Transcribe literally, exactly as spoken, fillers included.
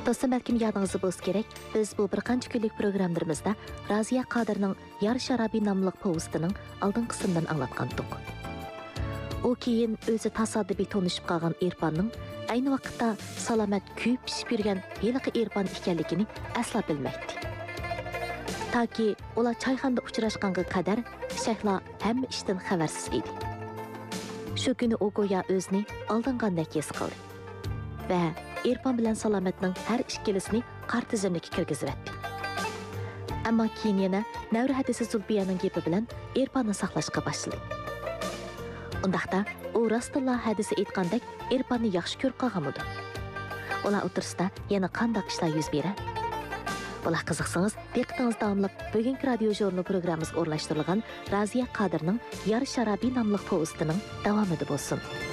Dostum, belki yadınızı boz gerek, biz bu bir qancha kunlik programlarımızda Raziya Qadirning Yar Sharabi nomli povestining oldin qismidan anglatgandik. O keyin o'zi tasodifiy tanishib qolgan Erpanning ayni vaqtda salomat kuyib pishib yurgan heliqi Erpan ekanligini asla bilmaydi. Taki ular choyxonada uchrashganga qadar Shahlo hamma ishdan xabarsiz edi. Shu kuni u go'yo o'zini aldingandek his qildi va Erpan bilan Salomatning har ikkilisini qart tizimlikka kirgizibdi. Ammo keyin yana Navri hadisi Zulbiyaning gapi bilan Erpanni saqlashga boshladi. Undaqda u Rasululloh hadisi aytgandek Erpanni yaxshi ko'rib qolganmidi. Ular o'tirsida yana qanday ishlar yuz beradi? Bular qiziqsangiz, diqqatingiz davomli bugungi radio jurnal programmamizga o'rnashtirilgan Raziya Qadirning Yar Sharabi nomli povestining davomida bo'lsin.